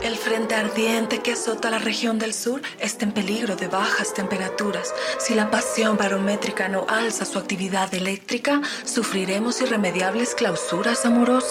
El frente ardiente que azota la región del sur está en peligro de bajas temperaturas. Si la pasión barométrica no alza su actividad eléctrica, sufriremos irremediables clausuras amorosas.